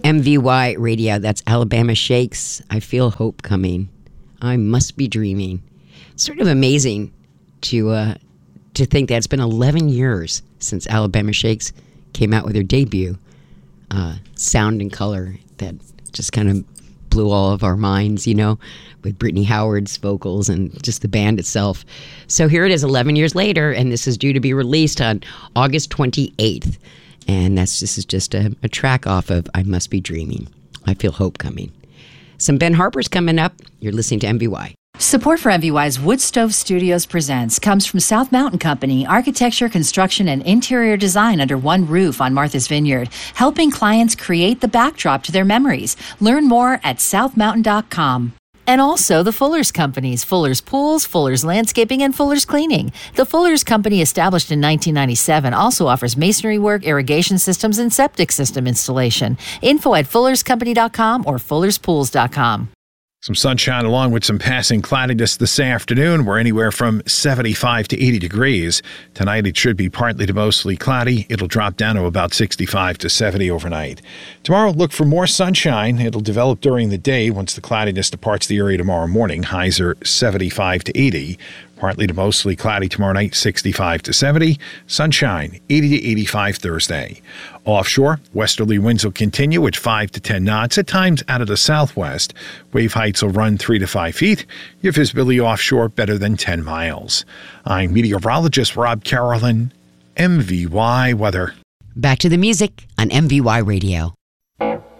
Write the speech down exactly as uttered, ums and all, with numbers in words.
M V Y Radio, that's Alabama Shakes. I feel hope coming. I must be dreaming. It's sort of amazing to uh, to think that it's been eleven years since Alabama Shakes came out with their debut, uh, Sound and Color, that just kind of blew all of our minds, you know, with Brittany Howard's vocals and just the band itself. So here it is eleven years later, and this is due to be released on August twenty-eighth. And that's this is just a, a track off of I Must Be Dreaming. I Feel Hope Coming. Some Ben Harper's coming up. You're listening to M V Y. Support for M V Y's Wood Stove Studios Presents comes from South Mountain Company, architecture, construction, and interior design under one roof on Martha's Vineyard, helping clients create the backdrop to their memories. Learn more at south mountain dot com. And also the Fuller's Companies, Fuller's Pools, Fuller's Landscaping, and Fuller's Cleaning. The Fuller's Company, established in nineteen ninety-seven, also offers masonry work, irrigation systems, and septic system installation. Info at fullers company dot com or fullers pools dot com. Some sunshine along with some passing cloudiness this afternoon. We're anywhere from seventy-five to eighty degrees. Tonight it should be partly to mostly cloudy. It'll drop down to about sixty-five to seventy overnight. Tomorrow, look for more sunshine. It'll develop during the day once the cloudiness departs the area tomorrow morning. Highs are seventy-five to eighty. Partly to mostly cloudy tomorrow night, sixty-five to seventy. Sunshine, eighty to eighty-five Thursday. Offshore, westerly winds will continue at five to ten knots, at times out of the southwest. Wave heights will run three to five feet. Your visibility offshore better than ten miles. I'm meteorologist Rob Carolyn, M V Y Weather. Back to the music on M V Y Radio.